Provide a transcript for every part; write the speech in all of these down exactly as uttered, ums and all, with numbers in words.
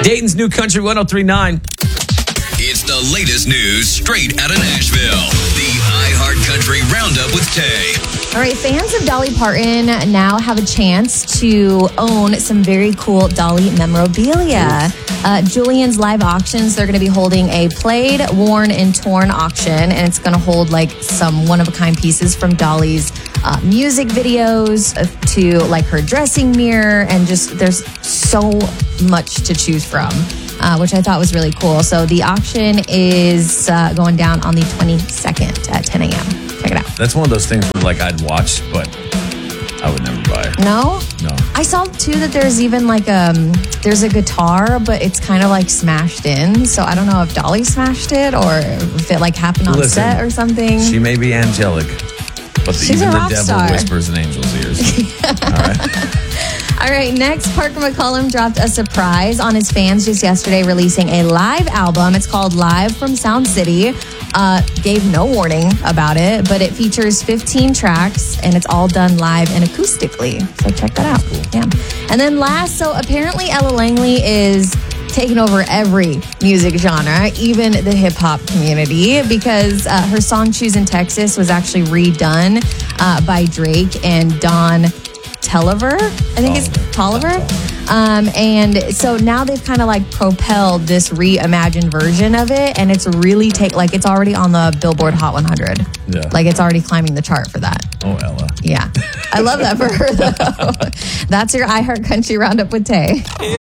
Dayton's New Country one oh three point nine. It's the latest news straight out of Nashville. The iHeartCountry Roundup with Tay. All right, fans of Dolly Parton now have a chance to own some very cool Dolly memorabilia. Uh, Julian's Live Auctions, they're going to be holding a played, worn, and torn auction, and it's going to hold like some one-of-a-kind pieces from Dolly's uh, music videos to like her dressing mirror, and just there's so much to choose from. Uh, which I thought was really cool. So the auction is uh, going down on the twenty-second at ten a.m. Check it out. That's one of those things where like I'd watch, but I would never buy. No? No. I saw too that there's even like um there's a guitar, but it's kind of like smashed in. So I don't know if Dolly smashed it or if it like happened on Listen, set or something. She may be angelic, but the, She's even a the rock devil star. whispers in angels' ears. All right. All right, next, Parker McCollum dropped a surprise on his fans just yesterday, releasing a live album. It's called Live from Sound City. Uh, gave no warning about it, but it features fifteen tracks, and it's all done live and acoustically. So check that out. Cool. Yeah. And then last, so apparently Ella Langley is taking over every music genre, even the hip-hop community, because uh, her song Choosing Texas was actually redone uh, by Drake and Don Toliver, I think it's Toliver. Um, and so now they've kind of like propelled this reimagined version of it, and it's really take like it's already on the Billboard Hot one hundred. Yeah. Like it's already climbing the chart for that. Oh, Ella. Yeah. I love that for her, though. That's your iHeartCountry Roundup with Tay.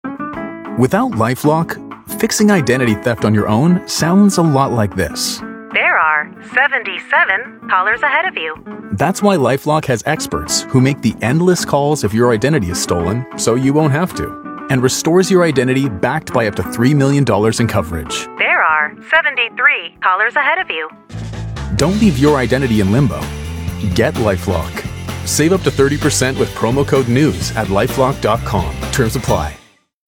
Without LifeLock, fixing identity theft on your own sounds a lot like this. There are seventy-seven callers ahead of you. That's why LifeLock has experts who make the endless calls if your identity is stolen, so you won't have to, and restores your identity backed by up to three million dollars in coverage. There are seventy-three callers ahead of you. Don't leave your identity in limbo. Get LifeLock. Save up to thirty percent with promo code NEWS at lifelock dot com. Terms apply.